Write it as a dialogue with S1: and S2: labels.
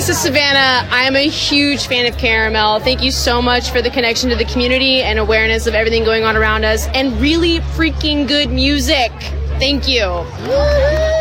S1: This is Savannah. I am a huge fan of Caramel. Thank you so much for the connection to the community and awareness of everything going on around us, and really freaking good music. Thank you.